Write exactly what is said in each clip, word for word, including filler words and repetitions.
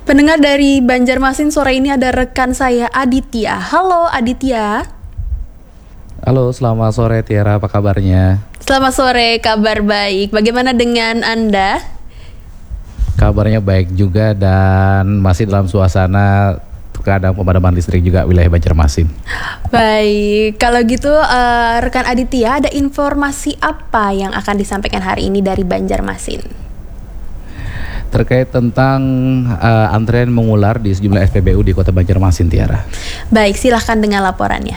Pendengar dari Banjarmasin, sore ini ada rekan saya Aditya. Halo Aditya. Halo, selamat sore Tiara, apa kabarnya? Selamat sore, kabar baik. Bagaimana dengan Anda? Kabarnya baik juga dan masih dalam suasana terkadang pemadaman listrik juga wilayah Banjarmasin. Baik, kalau gitu uh, rekan Aditya, ada informasi apa yang akan disampaikan hari ini dari Banjarmasin? Terkait tentang uh, antrean mengular di sejumlah S P B U di Kota Banjarmasin, Tiara. Baik, silahkan dengan laporannya.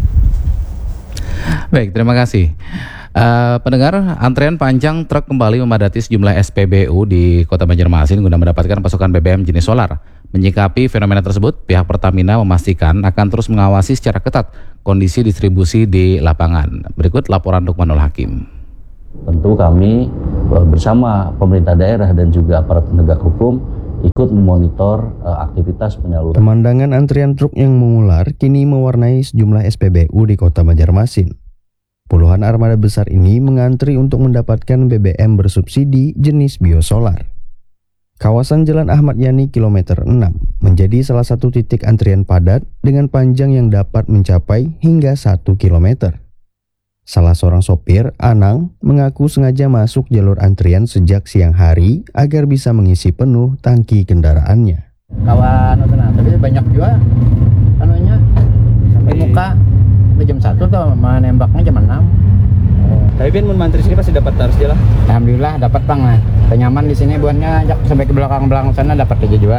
Baik, terima kasih. Uh, pendengar, antrean panjang truk kembali memadati sejumlah S P B U di Kota Banjarmasin guna mendapatkan pasokan B B M jenis solar. Menyikapi fenomena tersebut, pihak Pertamina memastikan akan terus mengawasi secara ketat kondisi distribusi di lapangan. Berikut laporan Lukmanul Hakim. Tentu kami bersama pemerintah daerah dan juga aparat penegak hukum ikut memonitor aktivitas penyaluran. Pemandangan antrian truk yang mengular kini mewarnai sejumlah S P B U di Kota Banjarmasin. Puluhan armada besar ini mengantri untuk mendapatkan B B M bersubsidi jenis biosolar. Kawasan Jalan Ahmad Yani kilometer enam menjadi salah satu titik antrian padat dengan panjang yang dapat mencapai hingga satu kilometer. Salah seorang sopir, Anang, mengaku sengaja masuk jalur antrian sejak siang hari agar bisa mengisi penuh tangki kendaraannya. Kawan, tapi banyak juga anunya sampai muka sampai jam satu tuh, menembaknya jam enam. Oh, tapi kan mantri sini pasti dapat harus lah. Alhamdulillah dapat bang lah. Nyaman di sini buatnya sampai ke belakang-belakang sana dapat aja juga.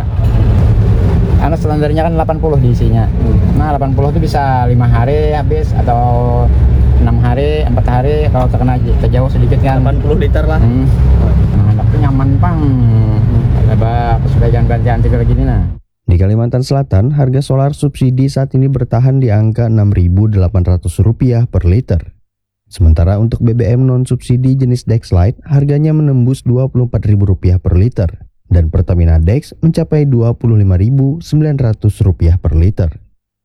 Karena standarnya kan delapan puluh diisinya. Nah, delapan puluh itu bisa lima hari habis atau enam hari, empat hari kalau terkena terjauh sedikit kan. delapan puluh liter lah. Hmm. Nah, tapi nyaman bang. Lebah supaya jangan ganti-ganti kayak gini nah. Di Kalimantan Selatan, harga solar subsidi saat ini bertahan di angka enam ribu delapan ratus rupiah per liter. Sementara untuk B B M non-subsidi jenis Dexlite, harganya menembus dua puluh empat ribu rupiah per liter. Dan Pertamina Dex mencapai dua puluh lima ribu sembilan ratus rupiah per liter.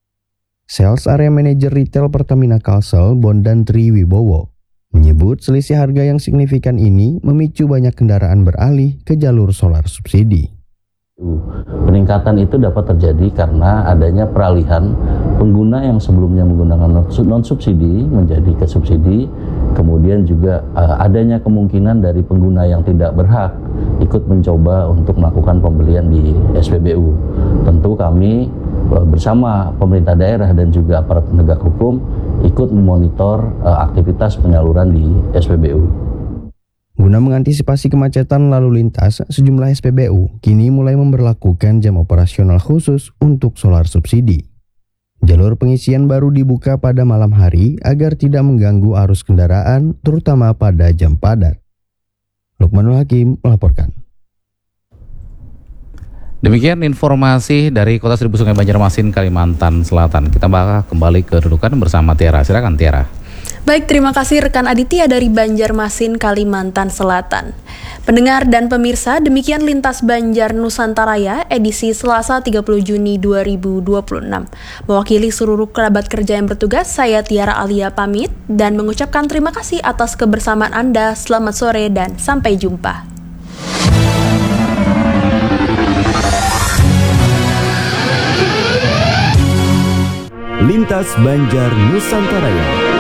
Sales Area Manager Retail Pertamina Kalsel, Bondan Tri Wibowo, menyebut selisih harga yang signifikan ini memicu banyak kendaraan beralih ke jalur solar subsidi. Peningkatan itu dapat terjadi karena adanya peralihan pengguna yang sebelumnya menggunakan non-subsidi menjadi ke subsidi, kemudian juga uh, adanya kemungkinan dari pengguna yang tidak berhak ikut mencoba untuk melakukan pembelian di S P B U. Tentu kami uh, bersama pemerintah daerah dan juga aparat penegak hukum ikut memonitor uh, aktivitas penyaluran di S P B U. Guna mengantisipasi kemacetan lalu lintas, sejumlah S P B U kini mulai memberlakukan jam operasional khusus untuk solar subsidi. Jalur pengisian baru dibuka pada malam hari agar tidak mengganggu arus kendaraan, terutama pada jam padat. Lukmanul Hakim melaporkan. Demikian informasi dari Kota Seribu Sungai Banjarmasin, Kalimantan Selatan. Kita bakal kembali ke kedudukan bersama Tiara. Silakan Tiara. Baik, terima kasih rekan Aditya dari Banjarmasin, Kalimantan Selatan. Pendengar dan pemirsa, demikian Lintas Banjar Nusantaraya edisi Selasa tiga puluh Juni dua ribu dua puluh enam. Mewakili seluruh kerabat kerja yang bertugas, saya Tiara Alia pamit dan mengucapkan terima kasih atas kebersamaan Anda. Selamat sore dan sampai jumpa. Lintas Banjar Nusantaraya.